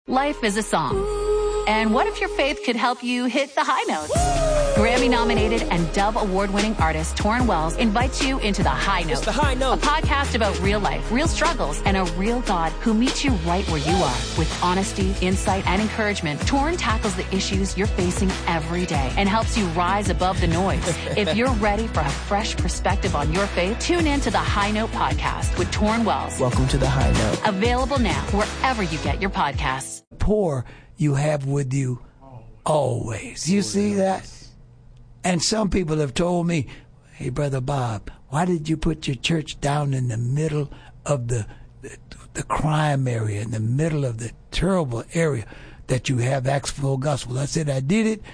Life is a song. And what if your faith could help you hit the high notes? Grammy-nominated and Dove Award-winning artist Torrin Wells invites you into The High Note. It's The High Note. A podcast about real life, real struggles, and a real God who meets you right where you are. With honesty, insight, and encouragement, Torrin tackles the issues you're facing every day and helps you rise above the noise. If you're ready for a fresh perspective on your faith, tune in to The High Note podcast with Torrin Wells. Welcome to The High Note. Available now wherever you get your podcasts. Poor you have with you always. You see that? And some people have told me, hey, Brother Bob, why did you put your church down in the middle of the crime area, in the middle of the terrible area that you have Acts Full Gospel? I said, I did it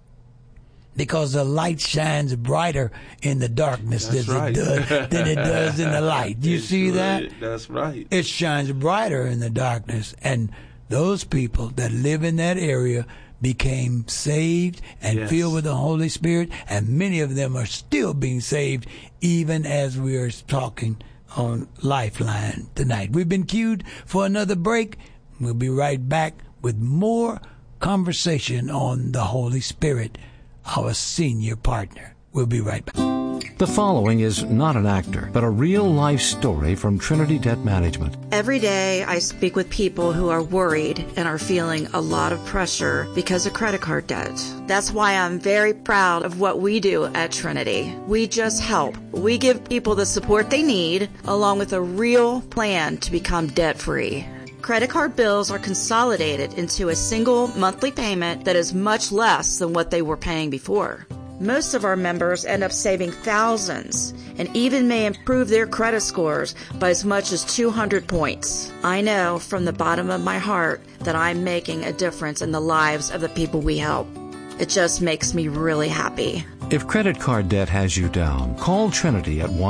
because the light shines brighter in the darkness than it does in the light. Do you see that? That's right. It shines brighter in the darkness. And those people that live in that area became saved and filled with the Holy Spirit, and many of them are still being saved even as we are talking on Lifeline tonight. We've been queued for another break. We'll be right back with more conversation on the Holy Spirit, our senior partner. We'll be right back. The following is not an actor, but a real-life story from Trinity Debt Management. Every day I speak with people who are worried and are feeling a lot of pressure because of credit card debt. That's why I'm very proud of what we do at Trinity. We just help. We give people the support they need, along with a real plan to become debt-free. Credit card bills are consolidated into a single monthly payment that is much less than what they were paying before. Most of our members end up saving thousands and even may improve their credit scores by as much as 200 points. I know from the bottom of my heart that I'm making a difference in the lives of the people we help. It just makes me really happy. If credit card debt has you down, call Trinity at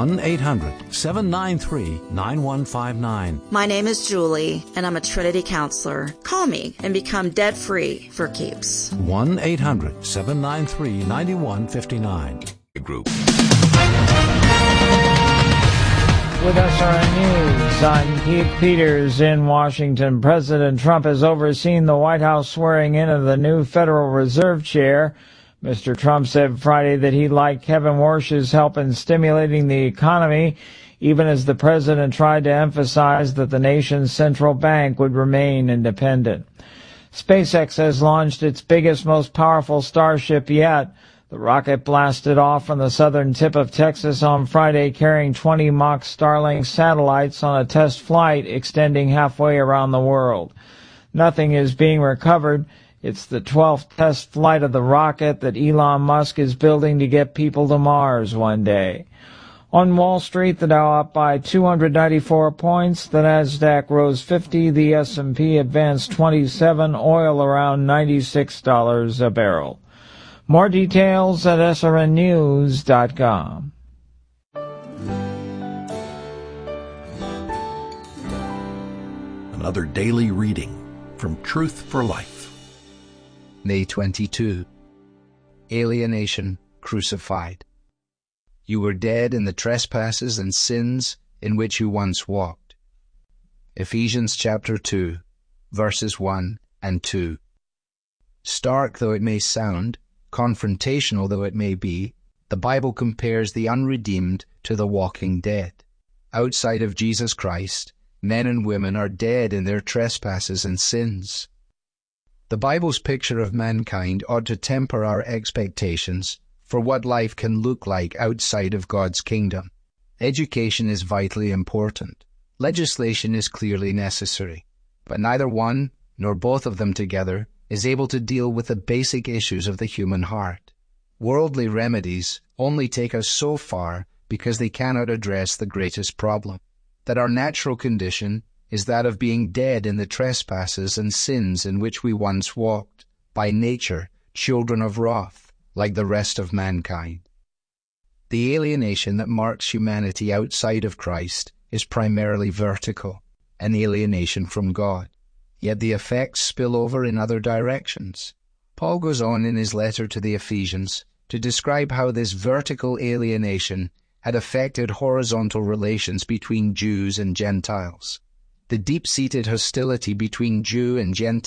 1-800-793-9159. My name is Julie, and I'm a Trinity counselor. Call me and become debt-free for keeps. 1-800-793-9159. Group. With SRN News, I'm Keith Peters in Washington. President Trump has overseen the White House swearing in of the new Federal Reserve Chair. Mr. Trump said Friday that he'd like Kevin Warsh's help in stimulating the economy, even as the president tried to emphasize that the nation's central bank would remain independent. SpaceX has launched its biggest, most powerful Starship yet. The rocket blasted off from the southern tip of Texas on Friday, carrying 20 mock Starlink satellites on a test flight extending halfway around the world. Nothing is being recovered. It's the 12th test flight of the rocket that Elon Musk is building to get people to Mars one day. On Wall Street, the Dow up by 294 points, the Nasdaq rose 50, the S&P advanced 27, oil around $96 a barrel. More details at srnnews.com. Another daily reading from Truth for Life. May 22. Alienation crucified. You were dead in the trespasses and sins in which you once walked. Ephesians chapter 2, verses 1 and 2. Stark though it may sound, confrontational though it may be, the Bible compares the unredeemed to the walking dead. Outside of Jesus Christ, men and women are dead in their trespasses and sins. The Bible's picture of mankind ought to temper our expectations for what life can look like outside of God's kingdom. Education is vitally important. Legislation is clearly necessary. But neither one nor both of them together is able to deal with the basic issues of the human heart. Worldly remedies only take us so far because they cannot address the greatest problem, that our natural condition is that of being dead in the trespasses and sins in which we once walked, by nature children of wrath, like the rest of mankind. The alienation that marks humanity outside of Christ is primarily vertical, an alienation from God. Yet the effects spill over in other directions. Paul goes on in his letter to the Ephesians to describe how this vertical alienation had affected horizontal relations between Jews and Gentiles. The deep-seated hostility between Jew and Gentile